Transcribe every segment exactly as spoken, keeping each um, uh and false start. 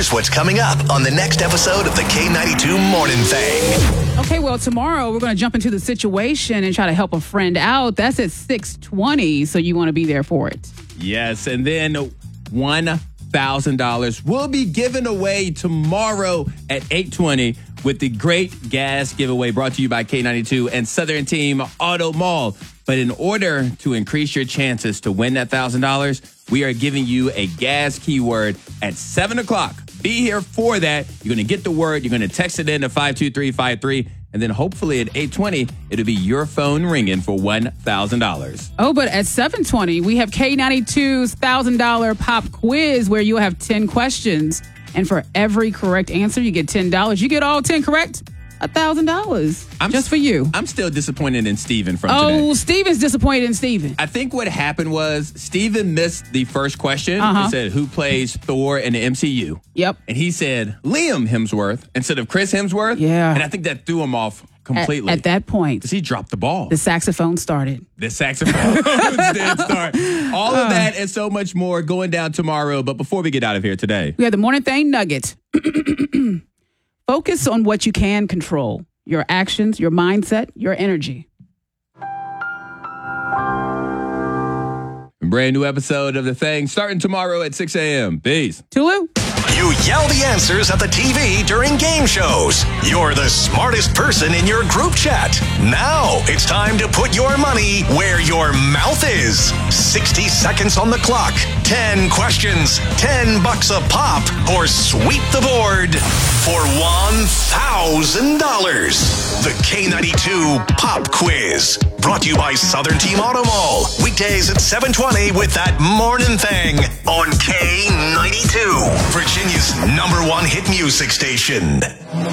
Here's what's coming up on the next episode of the K ninety-two Morning Thing. Okay, well, tomorrow we're going to jump into the situation and try to help a friend out. That's at six twenty, so you want to be there for it. Yes, and then one thousand dollars will be given away tomorrow at eight twenty with the great gas giveaway brought to you by K ninety-two and Southern Team Auto Mall. But in order to increase your chances to win that one thousand dollars, we are giving you a gas keyword at seven o'clock. Be here for that. You're going to get the word. You're going to text it in to five two three five three. And then hopefully at eight twenty, it'll be your phone ringing for one thousand dollars. Oh, but at seven twenty, we have K ninety-two's one thousand dollars pop quiz where you'll have ten questions. And for every correct answer, you get ten dollars. You get all ten correct, one thousand dollars just for you. I'm still disappointed in Steven from oh, today. Oh, Steven's disappointed in Steven. I think what happened was Steven missed the first question. Uh-huh. It said, who plays Thor in the M C U? Yep. And he said Liam Hemsworth instead of Chris Hemsworth. Yeah. And I think that threw him off completely. At, at that point. Because he dropped the ball. The saxophone started. The saxophone did start. All of that and so much more going down tomorrow. But before we get out of here today, we have the Morning Thing Nugget. Focus on what you can control. Your actions, your mindset, your energy. Brand new episode of The Thing starting tomorrow at six a.m. Peace. Tulu. You yell the answers at the T V during game shows. You're the smartest person in your group chat. Now it's time to put your money where your mouth is. sixty seconds on the clock. ten questions. ten bucks a pop. Or sweep the board for one thousand dollars. The K ninety-two Pop Quiz. Brought to you by Southern Team Auto Mall. Weekdays at seven twenty with that Morning Thing on K ninety-two. Virginia's number one hit music station.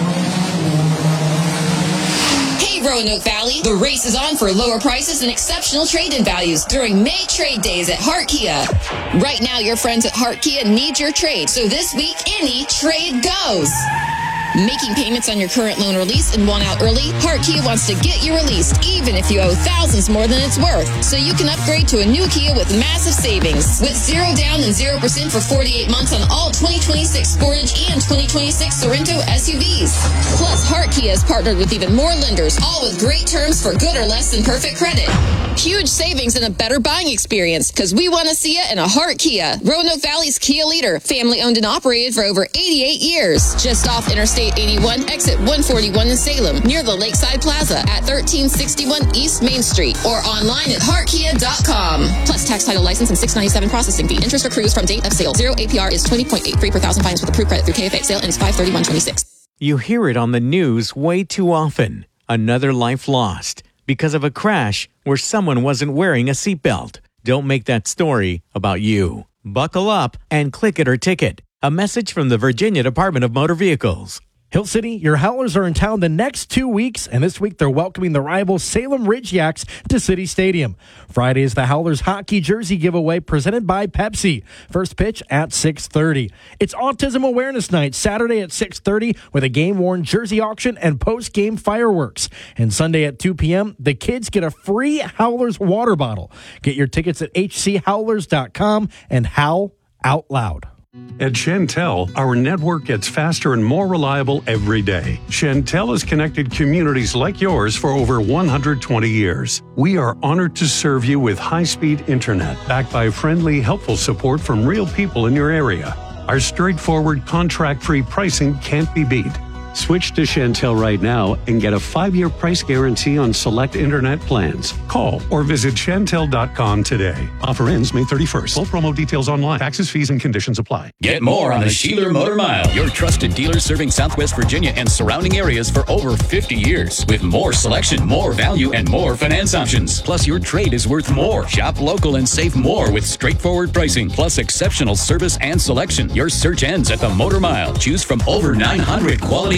Hey, Roanoke Valley. The race is on for lower prices and exceptional trade-in values during May Trade Days at Hart Kia. Right now, your friends at Hart Kia need your trade, so this week, any trade goes. Making payments on your current loan or lease and want out early? Hart Kia wants to get you released, even if you owe thousands more than it's worth. So you can upgrade to a new Kia with massive savings. With zero down and zero percent for forty-eight months on all twenty twenty-six Sportage and twenty twenty-six Sorento S U Vs. Plus, Hart Kia has partnered with even more lenders, all with great terms for good or less than perfect credit. Huge savings and a better buying experience, because we want to see you in a Hart Kia. Roanoke Valley's Kia leader, family owned and operated for over eighty-eight years. Just off Interstate eighty-one, exit one forty-one in Salem, near the Lakeside Plaza at thirteen sixty-one East Main Street, or online at hart kia dot com. Plus tax, title, license, and six ninety-seven processing fee. Interest accrues from date of sale. Zero A P R is twenty point eight three per thousand finance with approved credit through K F A. Sale ends five thirty-one twenty-six. You hear it on the news way too often. Another life lost because of a crash where someone wasn't wearing a seatbelt. Don't make that story about you. Buckle up and click it or ticket. A message from the Virginia Department of Motor Vehicles. Hill City, your Howlers are in town the next two weeks, and this week they're welcoming the rival Salem Ridge Yaks to City Stadium. Friday is the Howlers hockey jersey giveaway presented by Pepsi. First pitch at six thirty. It's Autism Awareness Night Saturday at six thirty with a game-worn jersey auction and post-game fireworks. And Sunday at two p.m., the kids get a free Howlers water bottle. Get your tickets at h c howlers dot com and howl out loud. At Chantel, our network gets faster and more reliable every day. Chantel has connected communities like yours for over one hundred twenty years. We are honored to serve you with high-speed internet, backed by friendly, helpful support from real people in your area. Our straightforward, contract-free pricing can't be beat. Switch to Chantel right now and get a five-year price guarantee on select internet plans. Call or visit chantel dot com today. Offer ends May thirty-first. Full promo details online. Taxes, fees, and conditions apply. Get more on the Sheeler Motor Mile, your trusted dealer serving Southwest Virginia and surrounding areas for over fifty years. With more selection, more value, and more finance options. Plus, your trade is worth more. Shop local and save more with straightforward pricing, plus exceptional service and selection. Your search ends at the Motor Mile. Choose from over nine hundred quality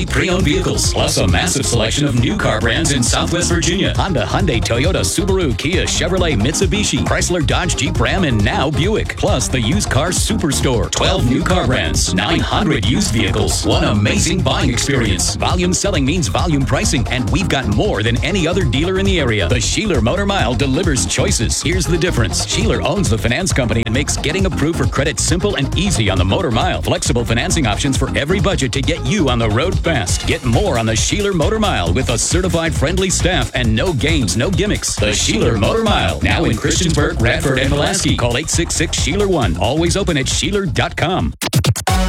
pre-owned vehicles, plus a massive selection of new car brands in Southwest Virginia. Honda, Hyundai, Toyota, Subaru, Kia, Chevrolet, Mitsubishi, Chrysler, Dodge, Jeep, Ram, and now Buick. Plus the used car superstore. twelve new car brands, nine hundred used vehicles. One amazing buying experience. Volume selling means volume pricing, and we've got more than any other dealer in the area. The Sheeler Motor Mile delivers choices. Here's the difference. Sheeler owns the finance company and makes getting approved for credit simple and easy on the Motor Mile. Flexible financing options for every budget to get you on the road fast. Get more on the Sheeler Motor Mile with a certified friendly staff and no games, no gimmicks. The Sheeler Motor Mile, now in Christiansburg, Radford, and Pulaski. Call eight six six, Sheeler one. Always open at Sheeler dot com.